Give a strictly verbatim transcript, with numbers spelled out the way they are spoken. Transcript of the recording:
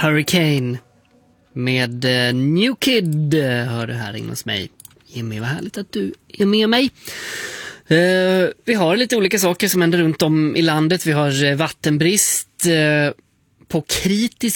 Hurricane med uh, New Kid hör du här inne hos mig. Jimmy, vad härligt att du är med mig. Uh, vi har lite olika saker som händer runt om i landet. Vi har uh, vattenbrist uh, på kritisk